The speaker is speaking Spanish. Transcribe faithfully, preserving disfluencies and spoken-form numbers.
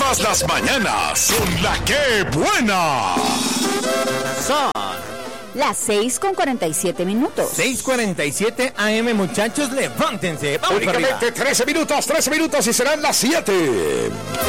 Todas las mañanas son la que buena. Son las seis con cuarenta y siete minutos. seis cuarenta y siete A M, muchachos, levántense. Vamos Únicamente trece minutos, trece minutos y serán las siete.